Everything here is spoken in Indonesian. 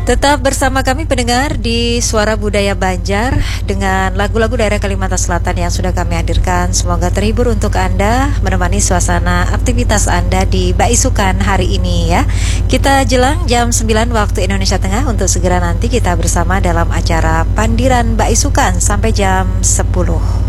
Tetap bersama kami pendengar di Suara Budaya Banjar dengan lagu-lagu daerah Kalimantan Selatan yang sudah kami hadirkan. Semoga terhibur untuk Anda, menemani suasana aktivitas Anda di Baisukan hari ini ya. Kita jelang jam 9 waktu Indonesia Tengah untuk segera nanti kita bersama dalam acara Pandiran Baisukan sampai jam 10.